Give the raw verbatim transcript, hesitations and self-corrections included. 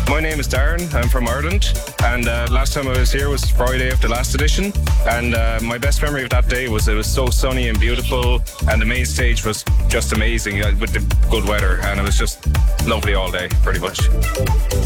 My name is Darren. I'm from Ireland, and uh, last time I was here was Friday of the last edition. And uh, my best memory of that day was it was so sunny and beautiful, and the main stage was just amazing uh, with the good weather, and it was just lovely all day, pretty much.